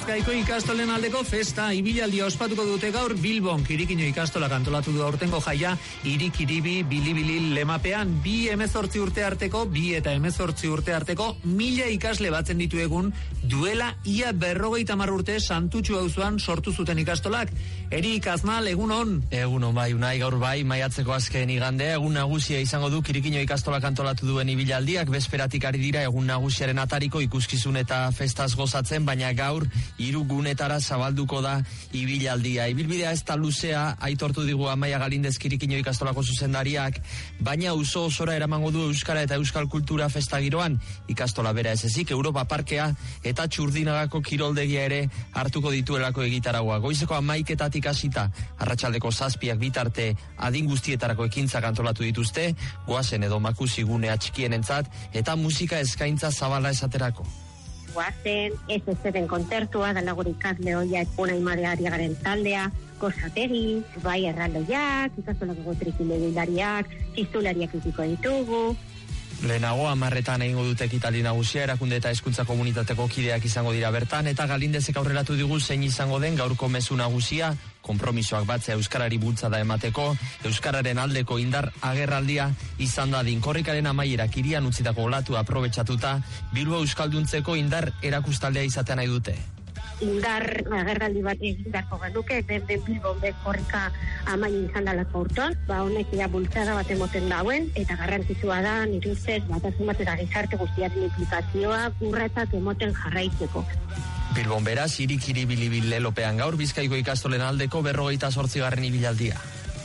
Bizkaiko ikastolen aldeko festa ibilaldia ospatuko dute gaur Bilbon. Kirikino ikastola antolatu du aurtengo jaia Irikiribi Bilibili lemapean 2-18 urte arteko 2 eta 18 urte arteko 1000 ikasle batzen ditu egun duela ia 50 urte Santutxu auzoan sortu zuten ikastolak. Erik Aznal, egunon. Egunon bai, Unai, gaur bai, maiatzeko azken igandea, egun nagusia izango du Kirikino ikastolak antolatu duen ibilaldiak, bezperatik ari dira egun nagusiaren atariko ikuskizun eta festaz gozatzen, baina gaur 3 gunetara zabalduko da ibilaldia. Ibilbidea ez da luzea, aitortu digu Amaia Galindez Kirikino ikastolako zuzendariak, baina auzo osora eramango du euskara eta euskal kultura festa giroan, ikastola bera ez ezik, Europa Parkea eta Txurdinagako kiroldegia ere hartuko dituelako egitaragua. Goizeko 11:00 hasita, arratsaldeko 7:00 bitarte adin guztietarako ekintzak antolatu dituzte, goazen edo makusi gunea txikienentzat eta musika eskaintza zabala esaterako. Guazen, ez kontzertua, dalagur ikasle hoiak Unai Mareari garen taldea, gozategi, bai erraldoiak, ikastolako trikilegilariak, txistulariak ikiko ditugu. Lehenago 10:00 egingo dute ekitaldi nagusia, erakunde eta hezkuntza komunitateko kideak izango dira bertan, eta Galindezek aurreratu digu zein izango den gaurko mezu nagusia, konpromisoak batzea euskarari bultzada emateko, euskararen aldeko indar agerraldia izan dadin. Korrikaren amaierak hirian utzitako olatu aprobetxatuta, Bilbo euskalduntzeko indar erakustaldea izatea nahi dute. Indar agerraldi bat egindarko genuke, den Bilbon korrika amaien izan dalako urtuan, honek ja bultzada bat emoten dauen, eta garrantzitsua da, nire ustez, batasun bat eta gizarte guztiaren implikazioa urratak emoten jarraitzeko. Bilbon beraz, Irikiribi lelopean gaur Bizkaiko ikastolen aldeko 58. ibilaldia.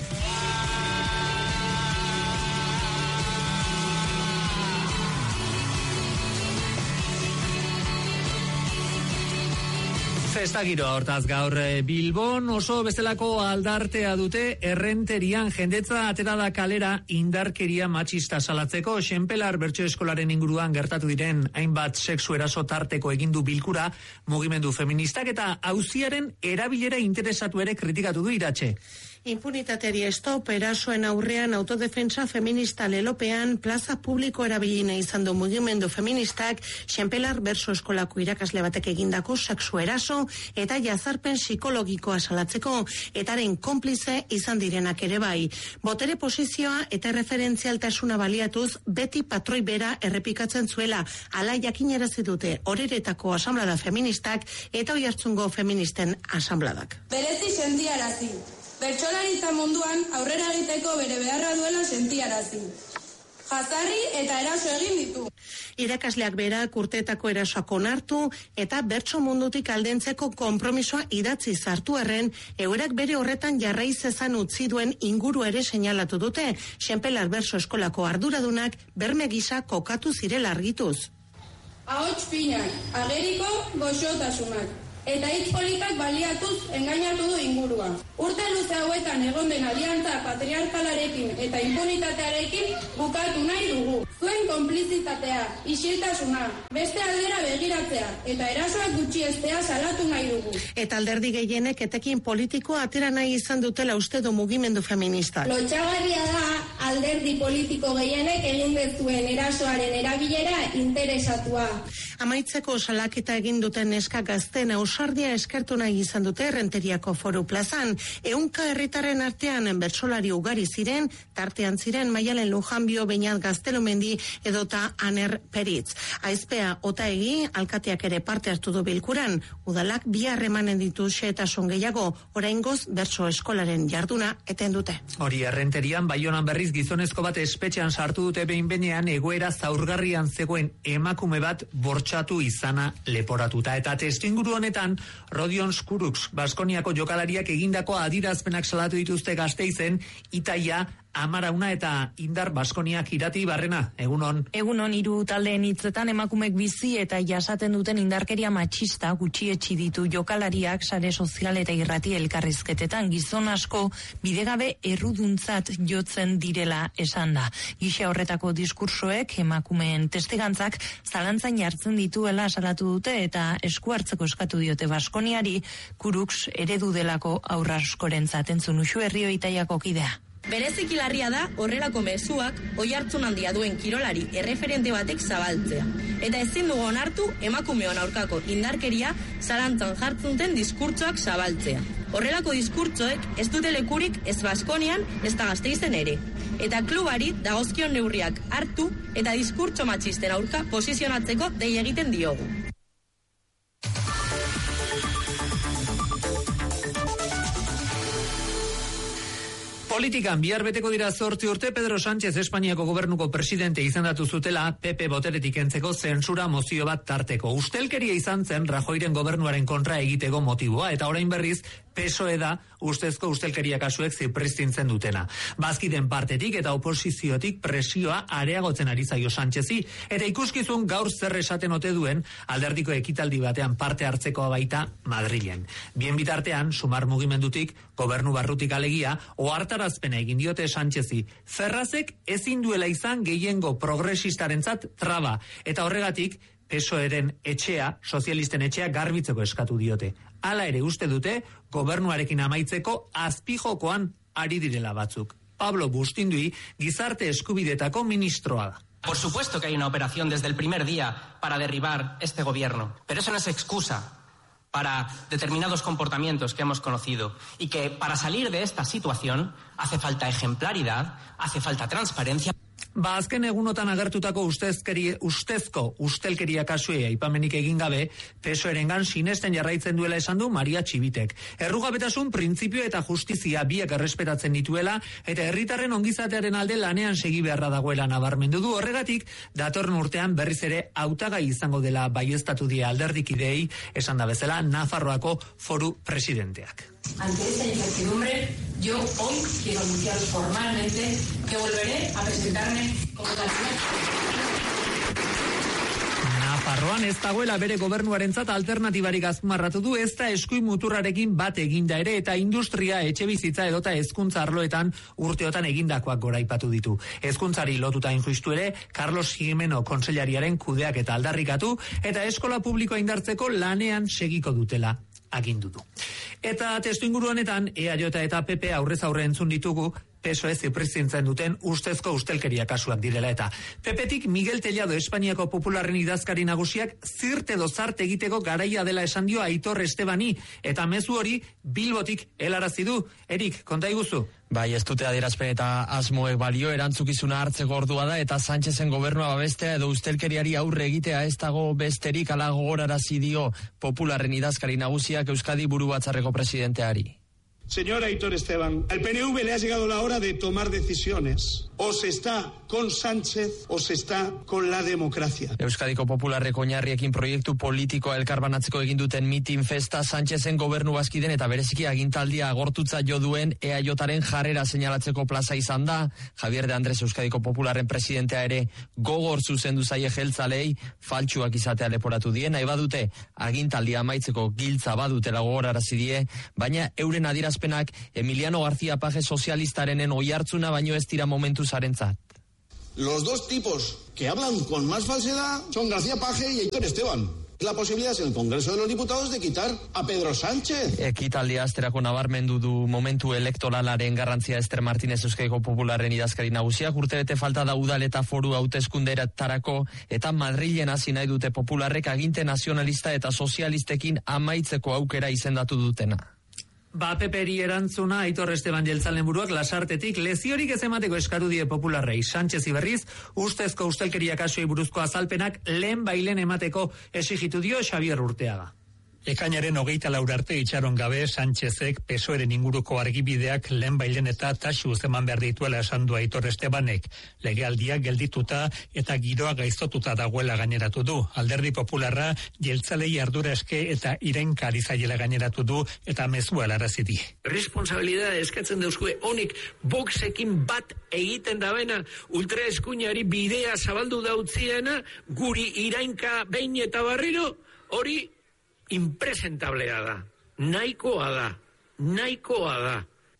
Festa giroa hortaz gaur Bilbon oso bezalako aldartea dute Errenterian jendetza atera da kalera indarkeria matxista salatzeko. Xenpelar bertso eskolaren inguruan gertatu diren hainbat sexu eraso tarteko egindu bilkura mugimendu feministak eta auziaren erabilera interesatu ere kritikatu du Iratxe. Impunitateari stop, erasoen aurrean autodefensa feminista lelopean plaza publiko erabilina izan du mugimendu feministak Xenpelar bertso eskolako irakasle batek egindako sexu eraso eta jazarpen psikologikoa salatzeko, etaren konplize izan direnak ere bai. Botere posizioa eta referentzialtasuna baliatuz beti patroi bera errepikatzen zuela, ala jakinarazi dute Oreretako asamblada feministak eta Oiartzungo feministen asambladak. Berezi sentiarazi. Bertsolaritza munduan aurrera egiteko bere beharra duela sentiarazi. Jazarri eta eraso egin ditu. Irakasleak berak urteetako erasoak onartu eta bertso mundutik aldentzeko konpromisoa idatzi zartu arren, eurak bere horretan jarrai zezan utzi duen inguru ere seinalatu dute, Xenpelar bertso eskolako arduradunak berme gisa kokatu zirela argituz. Ahots finak, ageriko goxotasunak. Eta hitz politak baliatuz engainatu du ingurua. Urte luze hauetan egon den aliantza patriarkalarekin eta impunitatearekin bukatu nahi dugu. Zuen konplizitatea, isiltasuna, beste aldera begiratzea eta erasoak gutxiestea salatu nahi dugu. Eta alderdi gehienek etekin politikoa atera nahi izan dutela uste du mugimendu feministak. Lotsagarria da alderdi politiko gehienek egin dezuen erasoaren erabilera interesatua. Amaitzeko salaketa egin duten neska gazten ausardia eskertu nahi izan dute Errenteriako Foru Plazan. 100 herritarren artean bertsolari ugari ziren, tartean ziren Maialen Lujanbio, Beñat Gaztelumendi edota Aner Peritz. Aizpea Otaegi, alkateak ere parte hartu du bilkuran, udalak bihar emanen ditu xehetasun gehiago, oraingoz bertso eskolaren jarduna eten dute. Hori Errenterian, Baionan berriz gizonezko bat espetxean sartu dute behin-behinean egoera zaurgarrian zegoen emakume bat bortxatu izana leporatuta. Eta testuinguru honetan, Rodion Skurux, Baskoniako jokalariak egindako adirazpenak salatu dituzte Gasteizen, Itaia, Amarauna eta Indar Baskoniak Irati Barrena, egunon. Egunon, 3 taldeen hitzetan emakumek bizi eta jasaten duten indarkeria matxista gutxietsi ditu jokalariak sare sozial eta irrati elkarrizketetan. Gizon asko bidegabe erruduntzat jotzen direla esan da. Gisa horretako diskursoek emakumeen testegantzak zalantzan jartzen dituela salatu dute eta esku hartzeko eskatu diote Baskoniari, Kurux eredu delako aurra askorentzat. Entzun Uxu Herrio Itaiako kidea. Bereziki larria da horrelako mezuak oihartzun handia duen kirolari erreferente batek zabaltzea. Eta ezin dugu onartu emakumeon aurkako indarkeria zalantzan jartzen duten diskurtsoak zabaltzea. Horrelako diskurtsoek ez dute lekurik ez Baskonian, ez da Gasteizen ere. Eta klubari dagozkion neurriak hartu eta diskurtso matxisten aurka posizionatzeko dei egiten diogu. Politikan bihar beteko dira 8 urte Pedro Sánchez Espainiako gobernuko presidente izendatu zutela PP boteretik kentzeko zentsura mozio bat tarteko. Ustelkeria izan zen Rajoyren gobernuaren kontra egiteko motiboa eta orain berriz PSOE da ustezko ustelkeria kasuek zipristintzen dutena. Bazkiden partetik eta oposiziotik presioa areagotzen ari zaio Sánchezi eta ikuskizun gaur zer esaten ote duen alderdiko ekitaldi batean parte hartzekoa baita Madrilen. Bien bitartean, Sumar mugimendutik, gobernu barrutik alegia, ohartarazpena egin diote Sánchezi. Ferrazek ezin duela izan gehiengo progresistarentzat traba eta horregatik PSOEren etxea, sozialisten etxea garbitzeko eskatu diote. Hala ere uste dute, gobernuarekin amaitzeko azpijokoan ari direla batzuk. Pablo Bustindui, gizarte eskubidetako ministroa da. Por supuesto que hay una operación desde el primer día para derribar este gobierno, pero eso no es excusa para determinados comportamientos que hemos conocido y que para salir de esta situación hace falta ejemplaridad, hace falta transparencia. Azken egunotan agertutako ustezko ustelkeria kasuei aipamenik egin gabe, PSOErengan sinesten jarraitzen duela esan du Maria Txibitek. Errugabetasun, printzipio eta justizia biak errespetatzen dituela eta herritarren ongizatearen alde lanean segi beharra dagoela nabarmendu du. Horregatik, datorren urtean berriz ere hautagai izango dela baieztatu die alderdikideei, esan da bezala Nafarroako foru presidenteak. Ante esta incertidumbre, yo hoy quiero anunciar formalmente que volveré a presentarme como candidata. Nafarroan ez dagoela bere gobernuarentzat alternatibarik azpimarratu du, ez da eskuin muturrarekin bat eginda ere eta industria, etxebizitza edota hezkuntza arloetan urteotan egindakoak goraipatu ditu. Hezkuntzari lotuta injustu ere, Carlos Jimeno kontseilariaren kudeak eta aldarrikatu eta eskola publikoa indartzeko lanean segiko dutela agindu du. Eta testuinguru honetan, EAJ eta PP aurrez aurre entzun ditugu, PSOE zipristintzen duten ustezko ustelkeria kasuak direla eta. PPtik Miguel Tellado Espainiako Popularren idazkari nagusiak zirt edo zart egiteko garaia dela esan dio Aitor Estebani eta mezu hori Bilbotik helarazi du. Erik, konta iguzu? Bai, ez dute adierazpen eta asmoek balio, erantzukizuna hartzeko ordua da eta Sánchezen gobernua babestea edo ustelkeriari aurre egitea ez dago besterik, ala gogorarazi dio Popularren idazkari nagusiak Euskadi Burubatzarreko presidenteari. Señor Aitor Esteban, al PNV le ha llegado la hora de tomar decisiones. O se está con Sánchez o se está con la democracia. Euskadiko Popularreko oinarriekin proiektu politikoa elkarbanatzeko egin duten mitin festa Sánchezen gobernu bazkiden eta bereziki agintaldia agortutza jo duen EAJaren jarrera seinalatzeko plaza izan da. Javier de Andrés Euskadiko Popularren presidentea ere gogor zuzendu zaie jeltzalei, faltsuak izatea leporatu die, nahi badute agintaldia amaitzeko giltza badutela gogorarazi die, baina euren adierazpenak Emiliano García Paje sozialistarenen oihartzuna baino ez dira momentu zarentzat. Los dos tipos que hablan con más falsedad son García Paje y Aitor Esteban. La posibilidad en el Congreso de los Diputados de quitar a Pedro Sánchez. Ekitaldia asterako nabarmendu du momentu elektoralaren garrantzia Ester Martínez Euskadiko Popularren idazkari nagusiak. Urtebete falta da udal eta foru hauteskundeetarako eta Madrilen hasi nahi dute Popularrek aginte nazionalista eta sozialistekin amaitzeko aukera izendatu dutena. PPri erantzuna Aitor Esteban jeltzalen buruak Lasartetik leziorik ez emateko eskatu die Popularrei. Sánchez berriz ustezko ustelkeria kasuei buruzko azalpenak lehen bailen emateko exigitu dio Xabier Urteaga. Ekainaren 24 arte itxaron gabe Sánchezek PSOEren inguruko argibideak lehen bailen eta taxuz eman behar dituela esan du Aitor Estebanek. Legealdia geldituta eta giroa gaiztotuta dagoela gaineratu du. Alderdi Popularra jeltzalei ardura eske eta irainka ari zaiela gaineratu du eta mezua helarazi die. Responsabilidade eskatzen deuskue honik Voxekin bat egiten dabena ultraeskuinari bidea zabaldu dautziena guri irainka behin eta barriro hori impresentablea da, nahikoa da.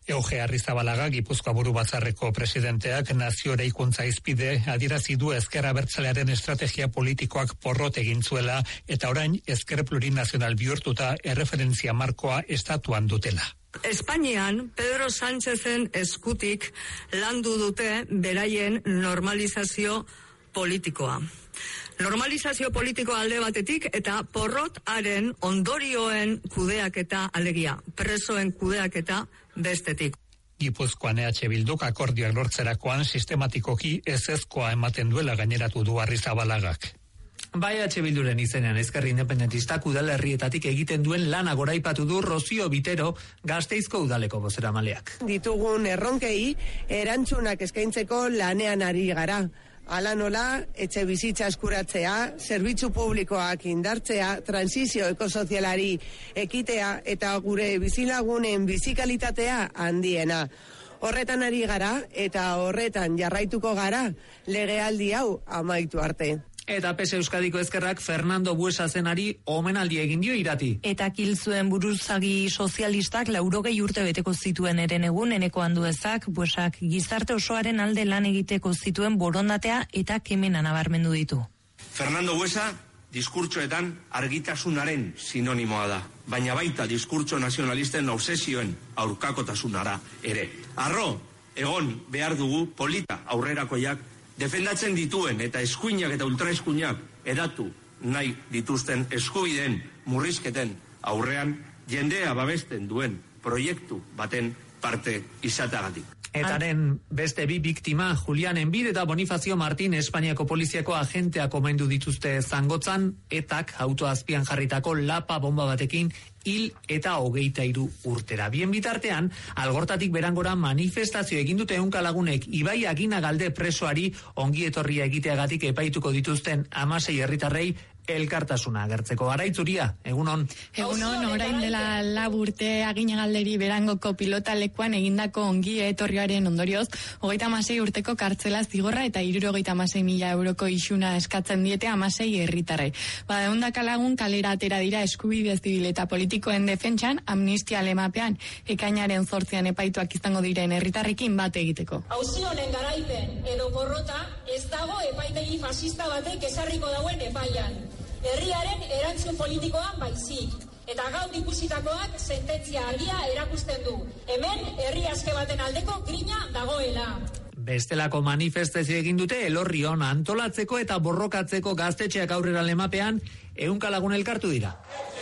Euge Arrizabalaga, Gipuzkoa Buru Batzarreko presidenteak nazio eraikuntza izpide adierazi du ezker abertzalearen estrategia politikoak porrot egin zuela eta orain ezker plurinazional bihurtuta erreferentzia markoa estatuan dutela. Espainian, Pedro Sánchezen eskutik landu dute beraien normalizazio politikoa. Normalizazio politikoa alde batetik eta porrotaren ondorioen kudeaketa alegia, presoen kudeaketa bestetik. Gipuzkoan EH Bilduk akordioak lortzerakoan sistematikoki ezezkoa ematen duela gaineratu du Arrizabalagak. Bai EH Bilduren izenean ezker independentistak udalerrietatik egiten duen lana goraipatu du Rocío Vitero Gasteizko udaleko bozeramaleak. Ditugun erronkei erantzunak eskaintzeko lanean ari gara. Hala nola, etxe bizitza eskuratzea, zerbitzu publikoak indartzea, transizio ekosozialari ekitea eta gure bizilagunen bizikalitatea handiena. Horretan ari gara eta horretan jarraituko gara legealdi hau amaitu arte. Eta PS Euskadiko ezkerrak Fernando Buesazenari omenaldi egin dio irati. Eta kilzuen buruzagi sozialistak 80 urte beteko zituen herenegun Eneko Anduezak Buesak gizarte osoaren alde lan egiteko zituen borondatea eta kemena nabarmendu ditu. Fernando Buesa diskurtsoetan argitasunaren sinonimoa da, baina baita diskurtso nazionalisten obsesioen aurkakotasunara ere. Arro, egon behar dugu polita aurrerakoiak defendatzen dituen eta eskuinak eta ultraeskuinak edatu nahi dituzten eskubideen murrizketen aurrean jendea babesten duen proiektu baten parte izateagatik. Etaren beste bi biktima, Julian Enbid eta Bonifazio Martin Espainiako poliziako agenteak omendu dituzte Zangotzan, etak autoazpian jarritako lapa bomba batekin hil eta 23 urtera. Bien bitartean, Algortatik berangora manifestazio egin dute 100 lagunek Ibai Aginagalde presoari ongi etorria egiteagatik epaituko dituzten 16 herritarrei elkartasuna agertzeko. Araitzuria, egunon. Egunon, orain dela laburte Aginagalderi berangoko pilota lekuan egindako ongi etorriaren ondorioz, 36 urteko kartzela zigorra eta 76.000 euroko isuna eskatzen diete 16 herritarrei. Bada, 100 lagun kalera atera dira eskubide zibil eta politikoen defentsan, amnistia lemapean ekainaren 8an epaituak izango diren herritarrekin bat egiteko. Auzi honen garaipen edo porrota ez dago epaitegi fascista batek ezarriko dauen epaian. Herriaren erantzun politikoan baizik. Eta gaur ikusitakoak sententzia argia erakusten du. Hemen herri aske baten aldeko grina dagoela. Bestelako manifestazio egin dute Elorrion antolatzeko eta borrokatzeko gaztetxeak aurrera lemapean 100 lagun elkartu dira.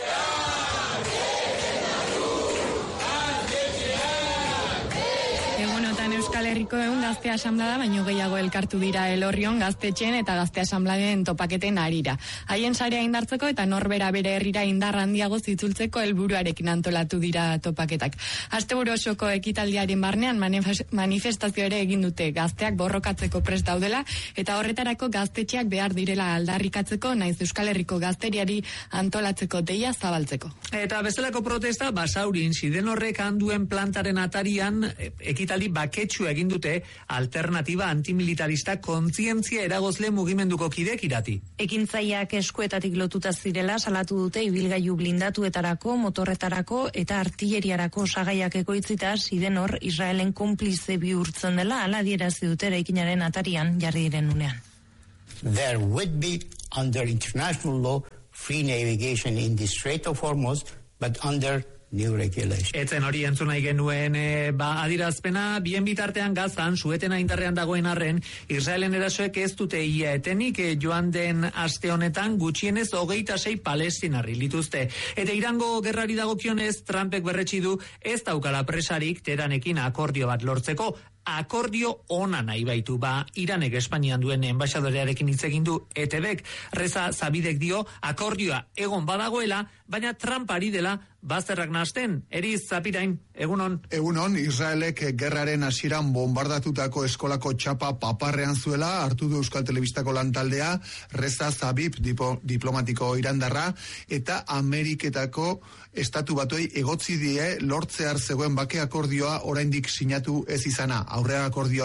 Euskal Herriko gazte asamblada baino gehiago elkartu dira Elorrion gaztetxeen eta gazte asambladen topaketen arira. Haien sarea indartzeko eta norbera bere herrira indar handiago zitzultzeko helburuarekin antolatu dira topaketak. Asteburu osoko ekitaldiaren barnean manifestazio ere egin dute gazteak borrokatzeko prest daudela eta horretarako gaztetxeak behar direla aldarrikatzeko naiz Euskal Herriko gazteriari antolatzeko deia zabaltzeko. Eta bezalako protesta Basaurin Sidenorrek handuen plantaren atarian ekitaldi baketsu egin dute alternatiba antimilitarista kontzientzia eragozle mugimenduko kidek irati. Ekintzaileak eskuetatik lotuta zirela salatu dute ibilgailu blindatuetarako, motorretarako eta artilleriarako osagaiak ekoitzita Sidenor Israelen konplize bihurtzen dela hala adierazi dute eraikinaren atarian jarri diren unean. There would be under international law free navigation in the Strait of Hormuz, but under new regulation. Etzen hori entzun nahi genuen adirazpena, bien bitartean Gazan, suetena indarrean dagoen arren, Israelen erasoek ez dute ia etenik joan den aste honetan gutxienez 26 palestinarri lituzte. Eta Irango gerrari dagokionez, Trumpek berretsi du ez daukala presarik Teheranekin akordio bat lortzeko. Akordio ona nahi baitu, Iranek Espainian duen enbaixadorearekin hitz egin du ETBek. Reza Zabidek dio akordioa egon badagoela, baina Trump ari dela bazterrak nahasten. Eriz Zapirain, egunon. Egunon, Israelek gerraren hasieran bombardatutako eskolako txapa paparrean zuela, hartu du Euskal Telebistako lantaldea, Reza Zabib diplomatiko irandarra, eta Ameriketako estatu batuei egotzi die lortzear zegoen bake akordioa oraindik sinatu ez izana. Aurre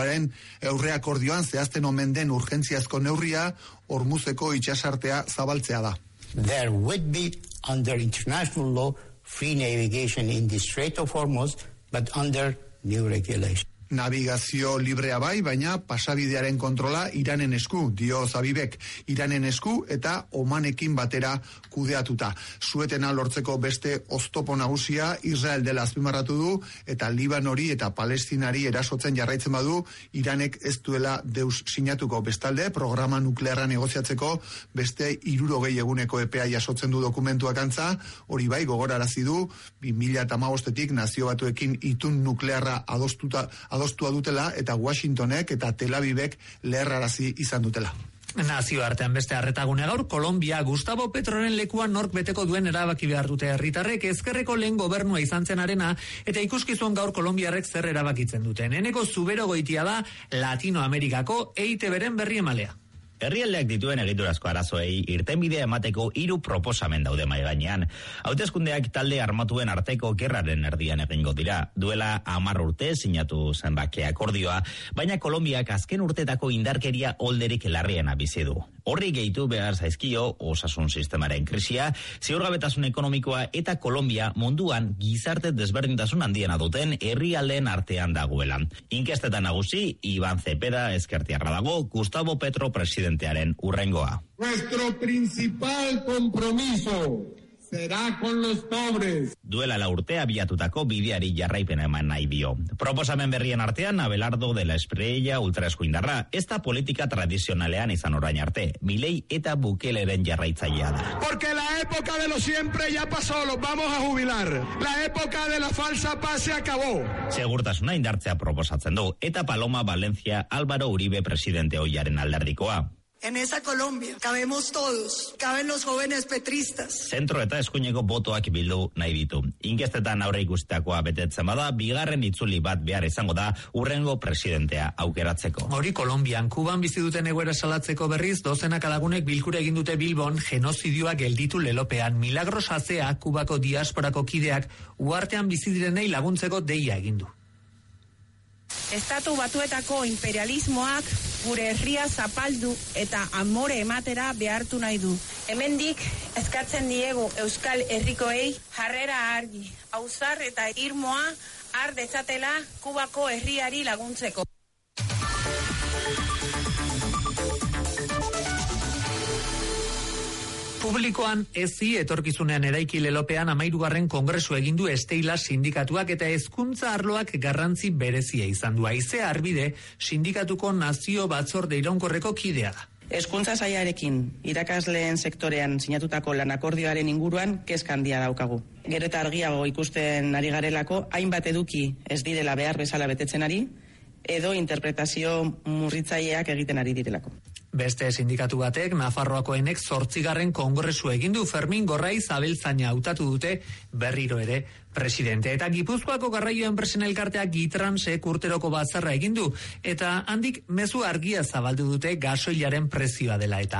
akordioan zehazten omen den urgentziazko neurria Hormuzeko itsasartea zabaltzea da. There would be under international law free navigation in the Strait of Hormuz, but under new regulation. Navigazio librea bai, baina pasabidearen kontrola Iranen esku, dio Zabibek, Iranen esku eta Omanekin batera kudeatuta. Suetena lortzeko beste oztopo nagusia Israel dela azpimarratu du eta Libanori eta Palestinari erasotzen jarraitzen badu, Iranek ez duela deus sinatuko. Bestalde, programa nuklearra negoziatzeko beste 60 eguneko epea jasotzen du dokumentuak antza, hori bai gogorarazi du 2015-tik Nazio Batuekin itun nuklearra adostua dutela eta Washingtonek eta Tel Avivek leherrarazi izan dutela. Nazioartean beste arretagune gaur, Kolombia Gustavo Petroren lekuan nork beteko duen erabaki behar dute herritarrek, ezkerreko lehen gobernua izan zenarena, eta ikuskizun gaur kolombiarrek zer erabakitzen duten. Eneko Zubero Goitia da Latinoamerikako EITB-ren berri emalea. Herrialdeak dituen egiturazko arazoei irtenbidea emateko 3 proposamen daude mahai gainean. Hauteskundeak talde armatuen arteko gerraren erdian egingo dira. Duela 10 urte sinatu zen bake akordioa, baina Kolonbiak azken urtetako indarkeria olderik larriena bizi du. Horri gehitu behar zaizkio osasun sistemaren krisia, ziurgabetasun ekonomikoa eta Kolombia munduan gizarte desberdintasun handiena duten herrialdeen artean dagoela. Inkestetan nagusi, Iban Cepeda ezkertiarra dago, Gustavo Petro presidentearen urrengoa. Nuestro principal compromiso será con los pobres. Duela 4 urte abiatutako bideari jarraipena eman nahi dio. Proposamen berrien artean Abelardo de la Espriella ultraeskuindarra, ez da politika tradizionalean izan orain arte, Milei eta Bukeleren jarraitzailea da. Porque la época de lo siempre ya pasó, los vamos a jubilar. La época de la falsa paz se acabó. Segurtasuna indartzea proposatzen du, eta Paloma Valencia Álvaro Uribe presidente ohiaren alderdikoa. En esa Colombia cabemos todos, caben los jóvenes petristas. Zentro eta eskuineko botoak bildu nahi ditu. Inkestetan aurre ikustetakoa betetzen bada, bigarren itzuli bat behar izango da urrengo presidentea aukeratzeko. Hori Kolombian, Kuban bizi duten egoera salatzeko berriz, dozenaka lagunek bilkura egin dute Bilbon genozidioa gelditu lelopean. Milagros Azea, Kubako diasporako kideak, uhartean bizi direnei laguntzeko deia egin du. Estatu Batuetako imperialismoak gure herria zapaldu eta amore ematera behartu nahi du. Hemendik eskatzen diegu Euskal Herrikoei jarrera argi, ausar eta irmoa har dezatela Kubako herriari laguntzeko. Publikoan ezi etorkizunean eraiki lelopean 13. kongresu egindu Esteila sindikatuak eta hezkuntza arloak garrantzi berezia izan du. Haize Arbide sindikatuko nazio batzorde iraunkorreko kidea da. Hezkuntza sailarekin irakasleen sektorean sinatutako lan akordioaren inguruan kezka handia daukagu. Gero eta argiago ikusten ari garelako hainbat eduki ez direla behar bezala betetzen ari edo interpretazio murritzaileak egiten ari direlako. Beste sindikatu batek Nafarroakoenek 8. kongresu egin du. Fermin Gorraiz Abeltzaina hautatu dute berriro ere presidente. Eta Gipuzkoako garraio enpresen elkarteak Gitransek urteroko batzarra egin du eta handik mezu argia zabaldu dute gasoilaren prezioa dela eta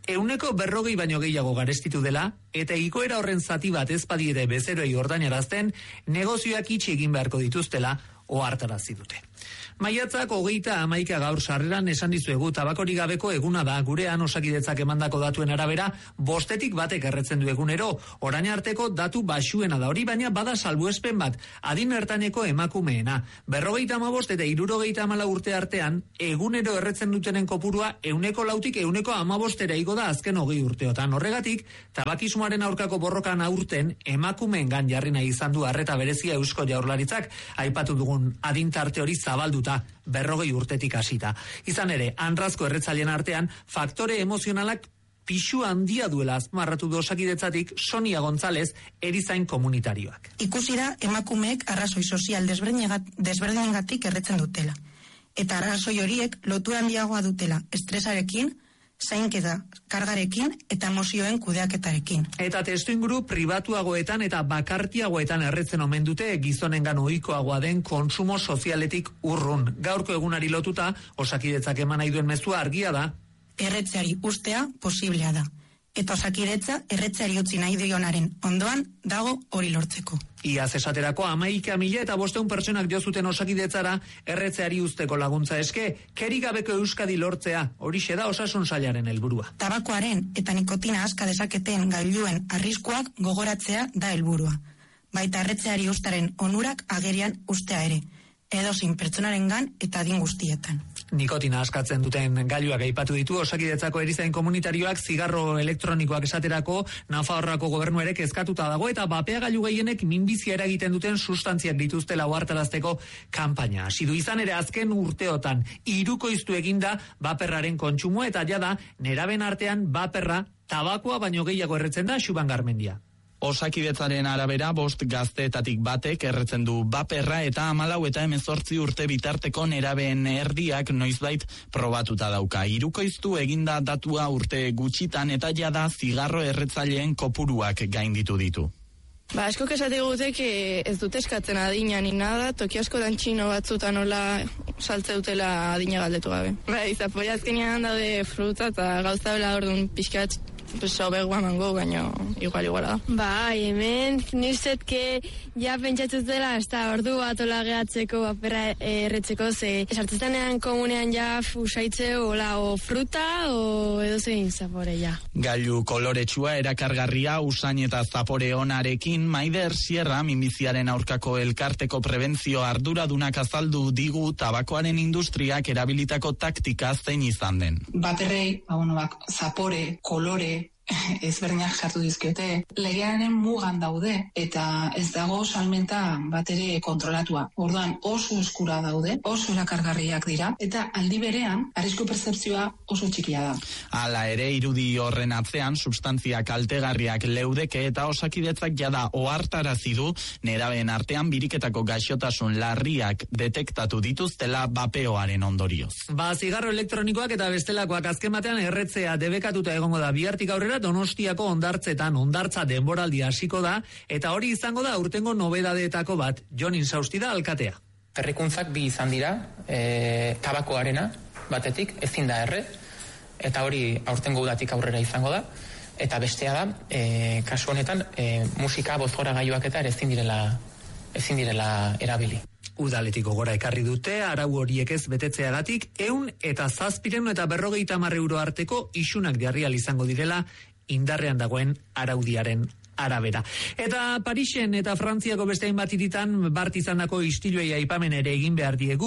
140 baino gehiago garestitu dela eta igoera horren zati bat ez badiere bezeroei ordainarazten negozioak itxi egin beharko dituztela ohartarazi dute. Maiatzak 31 gaur sarreran esan dizuegu tabakorik gabeko eguna da. Gurean Osakidetzak emandako datuen arabera 5 batek erretzen du egunero. Orain arteko datu baxuena da hori, baina bada salbuespen bat, adin ertaneko emakumeena. 55 eta 64 urte artean egunero erretzen dutenen kopurua 4tik 15 igo da azken 20 urteotan. Horregatik, tabakismoaren aurkako borrokan aurten emakumeengan jarri nahi izan du arreta berezia Eusko Jaurlaritzak, aipatu dugun adin tarte hori zabalduta 40 urtetik hasita. Izan ere, anrazko erretzaileen artean faktore emozionalak pisu handia duela azmarratu du Osakidetzatik Sonia González, erizain komunitarioak. Ikusi da emakumeek arrazoi sozial desberdinengatik erretzen dutela. Eta arrazoi horiek lotura handiagoa dutela estresarekin, zainketa kargarekin eta emozioen kudeaketarekin. Eta testuinguru pribatuagoetan eta bakartiagoetan erretzen omen dute gizonengan ohikoagoa den kontsumo sozialetik urrun. Gaurko egunari lotuta, Osakidetzak eman nahi duen mezua argia da. Erretzeari ustea posiblea da. Eta Osakidetza erretzeari utzi nahi dionaren ondoan dago hori lortzeko. Iaz esaterako 11.500 pertsonak jo zuten Osakidetzara erretzeari usteko laguntza eske, kerik gabeko Euskadi lortzea, horixe da Osasun Sailaren helburua. Tabakoaren eta nikotina aska dezaketen gailuen arriskuak gogoratzea da helburua. Baita erretzeari ustaren onurak agerian ustea ere. edozein pertsonarengan eta adin guztietan. Nikotina askatzen duten gailuak aipatu ditu Osakidetzako erizain komunitarioak zigarro elektronikoak esaterako Nafarroako gobernu ere kezkatuta dago eta bapeagailu gehienek minbizia eragiten duten sustantziak dituztela ohartarazteko kanpaina. Hasi du izan ere azken urteotan hirukoiztu eginda baperraren kontsumoa eta jada neraben artean baperra tabakoa baino gehiago erretzen da. Xuban Garmendia. Osakidetzaren arabera 5 gazteetatik batek erretzen du baperra eta 14 eta 18 urte bitarteko nerabeen erdiak noizbait probatuta dauka. Hirukoiztu eginda datua urte gutxitan eta jada zigarro erretzaileen kopuruak gainditu ditu. Asko esate gutek ez dute eskatzen adina ni nada, toki askotan txino batzutan nola saltze dutela adina galdetu gabe. Zapoia azkenean daude fruta eta gauza bela orduan pixkat sobegua mango, baina iguala da. Hemen nirzetke ja pentsatuz dela, ez da ordu bat ola gehatzeko baperra erretzeko, ze esartzetan komunean ja usaitze o fruta o edo zein zapore ja. Gailu koloretsua erakargarria usain eta zapore onarekin Maider Sierra minbiziaren aurkako elkarteko prebentzio arduradunak azaldu digu tabakoaren industriak erabilitako taktika zein izan den. Baperrei, zapore, kolore, ezberdinak jartu dizkiote, legearen mugan daude eta ez dago salmenta batere kontrolatua. Orduan oso eskura daude, oso erakargarriak dira eta aldi berean arrisku pertzepzioa oso txikia da. Hala ere irudi horren atzean substantzia kaltegarriak leudeke eta Osakidetzak jada ohartarazi du nerabeen artean biriketako gaixotasun larriak detektatu dituztela bapeoaren ondorioz. Zigarro elektronikoak eta bestelakoak azken batean erretzea debekatuta egongo da bihartik aurrera Donostiako hondartza denboraldi hasiko da eta hori izango da aurtengo nobedadeetako bat. Jon Insausti da alkatea. Berrikuntzak 2 izan dira, tabakoarena batetik ezin da erre eta hori aurtengo udatik aurrera izango da eta bestea da kasu honetan musika bozgora gailuak eta ezin direla erabili. Udaletiko gora ekarri dute, arau horiek ez betetzeagatik, 107 eta 50 euro arteko isunak jarri izango direla indarrean dagoen araudiaren arabera. Eta Parisen eta Frantziako beste hainbat hiritan bart izandako istiluei aipamen ere egin behar diegu.